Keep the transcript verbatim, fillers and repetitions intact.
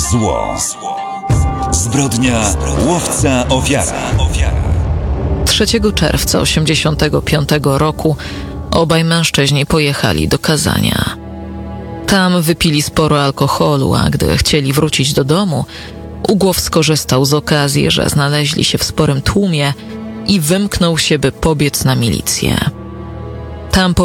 Zło. Zbrodnia łowca ofiara. trzeciego czerwca osiemdziesiątego piątego roku obaj mężczyźni pojechali do Kazania. Tam wypili sporo alkoholu, a gdy chcieli wrócić do domu, Ugłow skorzystał z okazji, że znaleźli się w sporym tłumie i wymknął się, by pobiec na milicję. Tam